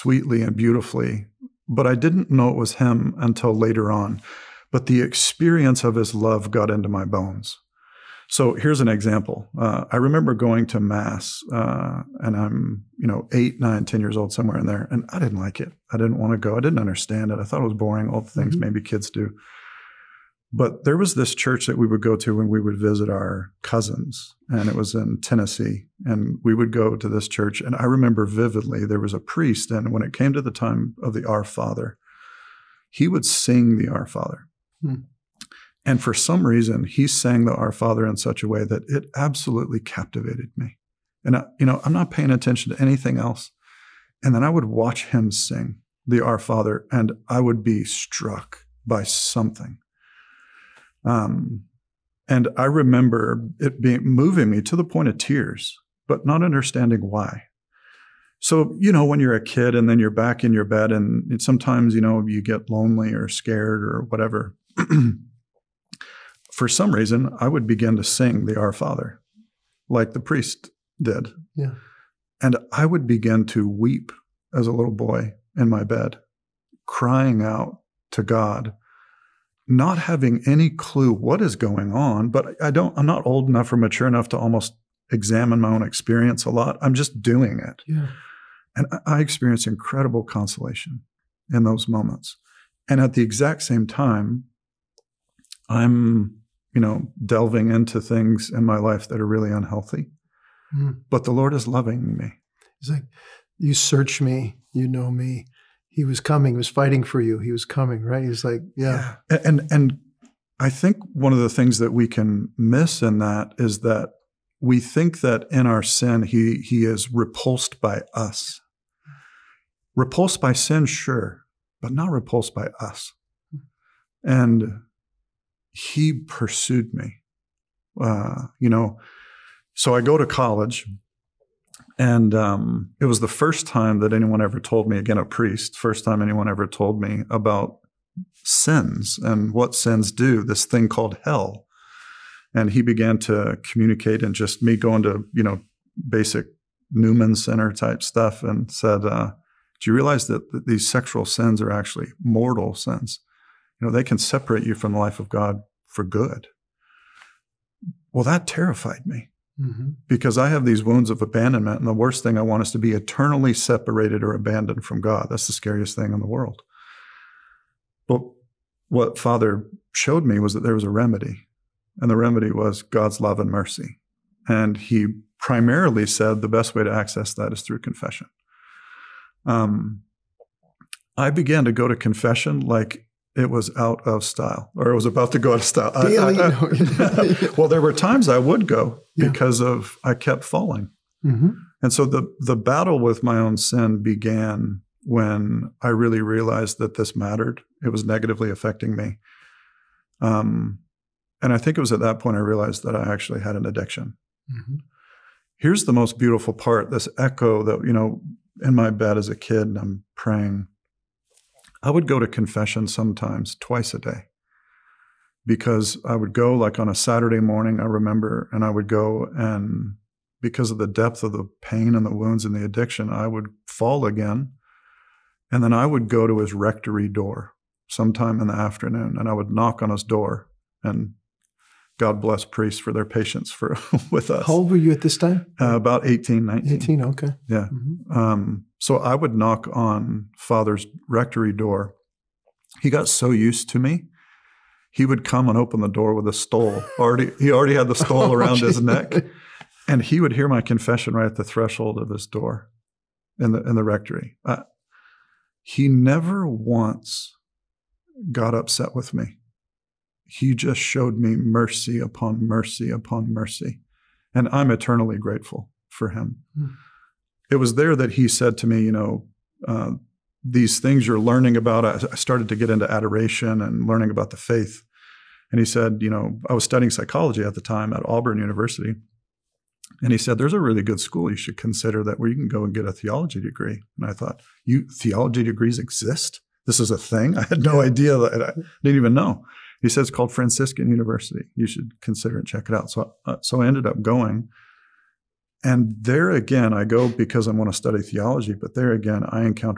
sweetly and beautifully, but I didn't know it was him until later on. But the experience of his love got into my bones. So here's an example. I remember going to Mass, and I'm, 8, 9, 10 years old, somewhere in there, and I didn't like it. I didn't want to go. I didn't understand it. I thought it was boring, all the things maybe kids do. But there was this church that we would go to when we would visit our cousins, and it was in Tennessee. And we would go to this church, and I remember vividly there was a priest, and when it came to the time of the Our Father, he would sing the Our Father. And for some reason, he sang the Our Father in such a way that it absolutely captivated me. And, I'm not paying attention to anything else. And then I would watch him sing the Our Father, and I would be struck by something. And I remember it moving me to the point of tears, but not understanding why. So, when you're a kid and then you're back in your bed and sometimes, you get lonely or scared or whatever. For some reason, I would begin to sing the Our Father like the priest did. Yeah. And I would begin to weep as a little boy in my bed, crying out to God, not having any clue what is going on, but I'm not old enough or mature enough to almost examine my own experience a lot. I'm just doing it. Yeah. And I experience incredible consolation in those moments. And at the exact same time, I'm, delving into things in my life that are really unhealthy. But the Lord is loving me. He's like, you search me, you know me. He was coming, he was fighting for you. He was coming, right? He's like, yeah. And I think one of the things that we can miss in that is that we think that in our sin, he is repulsed by us. Repulsed by sin, sure, but not repulsed by us. And he pursued me, So I go to college, and it was the first time that anyone ever told me, again, a priest, first time anyone ever told me about sins and what sins do, this thing called hell. And he began to communicate, and just me going to, basic Newman Center type stuff, and said, do you realize that these sexual sins are actually mortal sins? They can separate you from the life of God for good. Well, that terrified me. Because I have these wounds of abandonment, and the worst thing I want is to be eternally separated or abandoned from God. That's the scariest thing in the world. But what Father showed me was that there was a remedy, and the remedy was God's love and mercy. And he primarily said the best way to access that is through confession. I began to go to confession like it was out of style, or it was about to go out of style. Well, there were times I would go because I kept falling. And so the battle with my own sin began when I really realized that this mattered. It was negatively affecting me. And I think it was at that point I realized that I actually had an addiction. Here's the most beautiful part, this echo that, in my bed as a kid, and I'm praying. I would go to confession sometimes twice a day, because I would go like on a Saturday morning, I remember, and I would go, and because of the depth of the pain and the wounds and the addiction, I would fall again. And then I would go to his rectory door sometime in the afternoon, and I would knock on his door, and God bless priests for their patience with us. How old were you at this time? About 18, 19. 18, okay. Yeah. So I would knock on Father's rectory door. He got so used to me, he would come and open the door with a stole. He already had the stole around his neck. And he would hear my confession right at the threshold of his door in the rectory. He never once got upset with me. He just showed me mercy upon mercy upon mercy. And I'm eternally grateful for him. It was there that he said to me, these things you're learning about, I started to get into adoration and learning about the faith. And he said, I was studying psychology at the time at Auburn University. And he said, there's a really good school you should consider where you can go and get a theology degree. And I thought, theology degrees exist? This is a thing? I had no idea. I didn't even know. He said, it's called Franciscan University. You should consider it, check it out. So I ended up going. And there again, I go because I want to study theology, but there again, I encountered